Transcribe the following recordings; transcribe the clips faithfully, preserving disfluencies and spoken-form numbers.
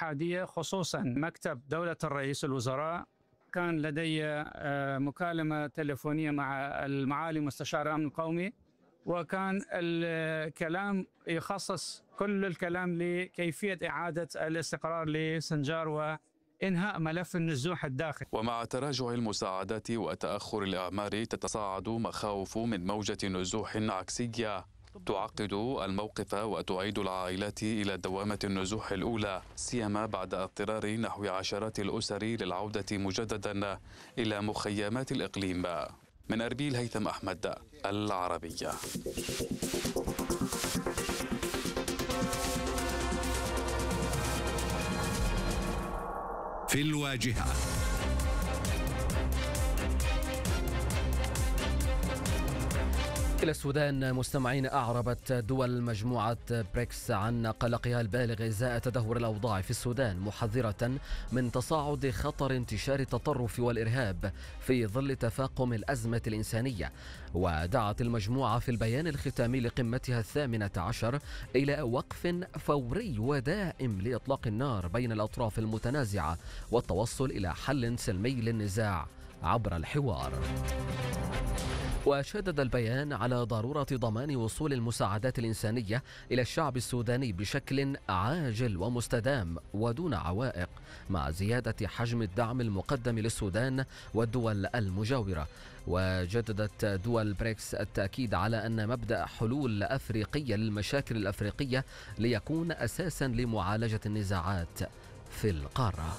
الاتحادية، خصوصا مكتب دولة الرئيس الوزراء. كان لدي آه، مكالمة تليفونية مع المعالي مستشار الأمن القومي، وكان الكلام يخصص كل الكلام لكيفية إعادة الاستقرار لسنجار وإنهاء ملف النزوح الداخلي. ومع تراجع المساعدات وتأخر الإعمار تتصاعد مخاوف من موجة نزوح عكسية تعقد الموقف وتعيد العائلات إلى دوامة النزوح الأولى، سيما بعد اضطرار نحو عشرات الأسر للعودة مجددا إلى مخيمات الإقليم. من أربيل، هيثم أحمد، العربية. في الواجهة. إلى السودان مستمعين، أعربت دول مجموعة بريكس عن قلقها البالغ إزاء تدهور الأوضاع في السودان، محذرة من تصاعد خطر انتشار التطرف والإرهاب في ظل تفاقم الأزمة الإنسانية. ودعت المجموعة في البيان الختامي لقمتها الثامنة عشر إلى وقف فوري ودائم لإطلاق النار بين الأطراف المتنازعة والتوصل إلى حل سلمي للنزاع عبر الحوار. وشدد البيان على ضرورة ضمان وصول المساعدات الإنسانية إلى الشعب السوداني بشكل عاجل ومستدام ودون عوائق، مع زيادة حجم الدعم المقدم للسودان والدول المجاورة. وجددت دول بريكس التأكيد على أن مبدأ حلول أفريقية للمشاكل الأفريقية ليكون أساسا لمعالجة النزاعات في القارة.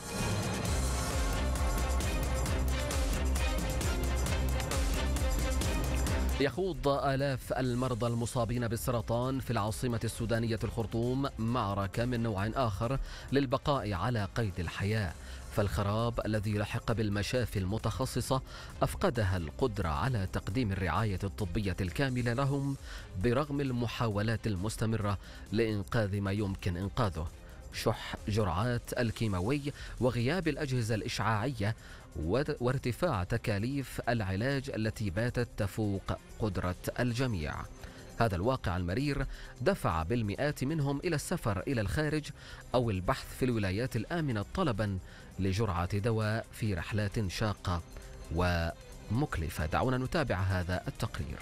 يخوض آلاف المرضى المصابين بالسرطان في العاصمة السودانية الخرطوم معركة من نوع آخر للبقاء على قيد الحياة، فالخراب الذي لحق بالمشافي المتخصصة أفقدها القدرة على تقديم الرعاية الطبية الكاملة لهم برغم المحاولات المستمرة لإنقاذ ما يمكن إنقاذه. شح جرعات الكيماوي وغياب الأجهزة الإشعاعية وارتفاع تكاليف العلاج التي باتت تفوق قدرة الجميع. هذا الواقع المرير دفع بالمئات منهم إلى السفر إلى الخارج أو البحث في الولايات الآمنة طلبا لجرعة دواء في رحلات شاقة ومكلفة. دعونا نتابع هذا التقرير.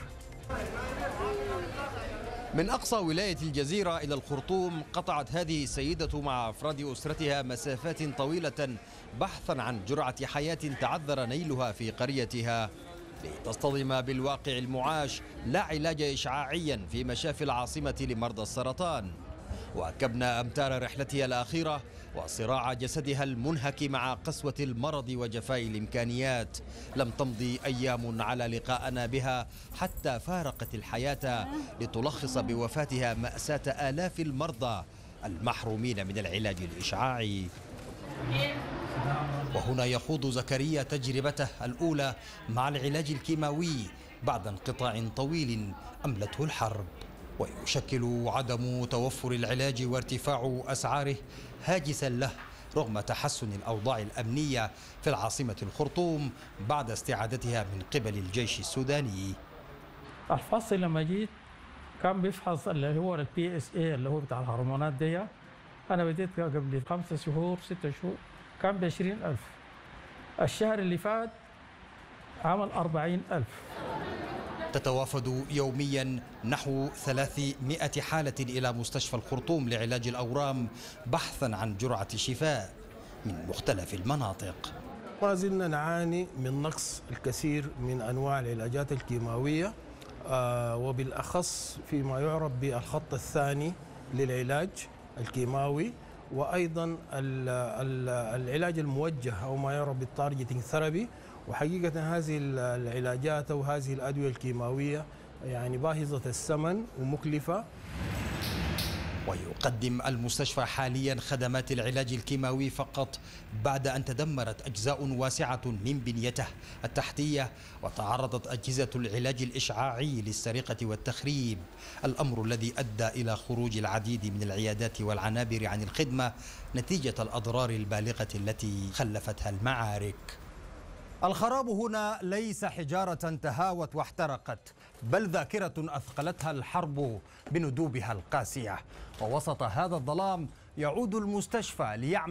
من أقصى ولاية الجزيرة إلى الخرطوم قطعت هذه السيدة مع أفراد أسرتها مسافات طويلة بحثا عن جرعة حياة تعذر نيلها في قريتها لتصطدم بالواقع المعاش، لا علاج إشعاعيا في مشافي العاصمة لمرضى السرطان. وكبنا أمتار رحلتها الأخيرة وصراع جسدها المنهك مع قسوة المرض وجفاء الإمكانيات. لم تمضي أيام على لقاءنا بها حتى فارقت الحياة لتلخص بوفاتها مأساة آلاف المرضى المحرومين من العلاج الإشعاعي. وهنا يخوض زكريا تجربته الأولى مع العلاج الكيماوي بعد انقطاع طويل أملته الحرب، ويشكل عدم توفر العلاج وارتفاع أسعاره هاجسا له رغم تحسن الأوضاع الأمنية في العاصمة الخرطوم بعد استعادتها من قبل الجيش السوداني. الفصل لما جيت كان بيفحص اللي هو البي اس اي اللي هو بتاع الهرمونات دي. أنا بديت قبل خمسة شهور ستة شهور كان بعشرين ألف، الشهر اللي فات عمل أربعين ألف. تتوافد يوميا نحو ثلاثمائة حالة إلى مستشفى الخرطوم لعلاج الأورام بحثا عن جرعة شفاء من مختلف المناطق. ما زلنا نعاني من نقص الكثير من أنواع العلاجات الكيماوية، آه وبالأخص فيما يعرف بالخط الثاني للعلاج الكيماوي، وأيضا العلاج الموجه أو ما يعرف بالتارجتنج ثيرابي. وحقيقة هذه العلاجات أو هذه الأدوية الكيماوية يعني باهظة الثمن ومكلفة. ويقدم المستشفى حاليا خدمات العلاج الكيماوي فقط بعد أن تدمرت أجزاء واسعة من بنيته التحتية وتعرضت أجهزة العلاج الإشعاعي للسرقة والتخريب، الأمر الذي أدى إلى خروج العديد من العيادات والعنابر عن الخدمة نتيجة الأضرار البالغة التي خلفتها المعارك. الخراب هنا ليس حجارة تهاوت واحترقت، بل ذاكرة أثقلتها الحرب بندوبها القاسية. ووسط هذا الظلام يعود المستشفى ليعمل